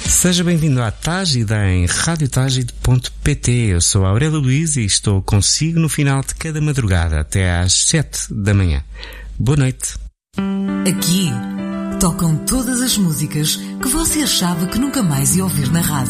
Seja bem-vindo à Tágida em radiotágida.pt. Eu sou Aurélio Luís e estou consigo no final de cada madrugada até às 7 da manhã. Boa noite. Aqui tocam todas as músicas que você achava que nunca mais ia ouvir na rádio.